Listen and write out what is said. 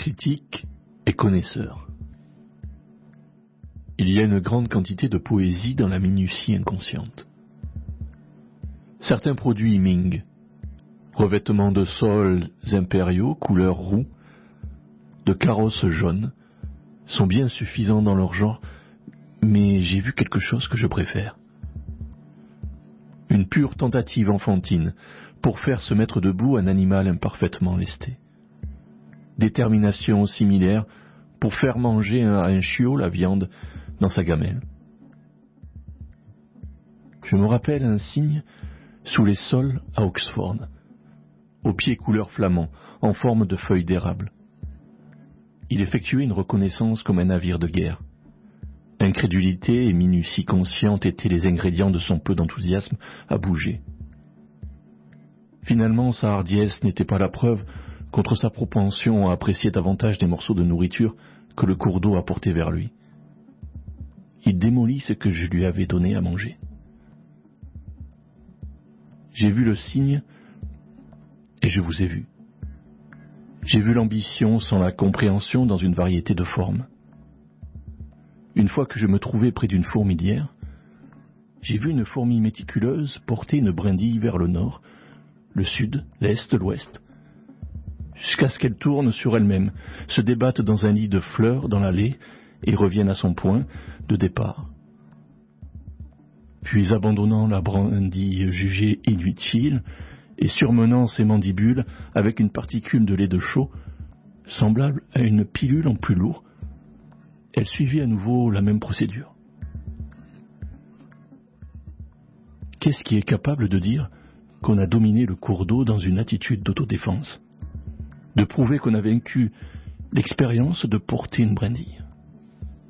critique et connaisseur. Il y a une grande quantité de poésie dans la minutie inconsciente. Certains produits Ming, revêtements de sols impériaux, couleur roux, de carrosses jaunes, sont bien suffisants dans leur genre, mais j'ai vu quelque chose que je préfère. Une pure tentative enfantine pour faire se mettre debout un animal imparfaitement lesté. Détermination similaire pour faire manger à un chiot la viande dans sa gamelle. Je me rappelle un cygne sous les sols à Oxford, aux pieds couleur flamand, en forme de feuilles d'érable. Il effectuait une reconnaissance comme un navire de guerre. Incrédulité et minutie consciente étaient les ingrédients de son peu d'enthousiasme à bouger. Finalement, sa hardiesse n'était pas la preuve contre sa propension à apprécier davantage des morceaux de nourriture que le cours d'eau apportait vers lui. Il démolit ce que je lui avais donné à manger. J'ai vu le cygne et je vous ai vu. J'ai vu l'ambition sans la compréhension dans une variété de formes. Une fois que je me trouvais près d'une fourmilière, j'ai vu une fourmi méticuleuse porter une brindille vers le nord, le sud, l'est, l'ouest, jusqu'à ce qu'elle tourne sur elle-même, se débatte dans un lit de fleurs dans l'allée et revienne à son point de départ. Puis abandonnant la brindille jugée inutile et surmenant ses mandibules avec une particule de lait de chaux, semblable à une pilule en plus lourd, elle suivit à nouveau la même procédure. Qu'est-ce qui est capable de dire qu'on a dominé le cours d'eau dans une attitude d'autodéfense, de prouver qu'on a vaincu l'expérience de porter une brindille?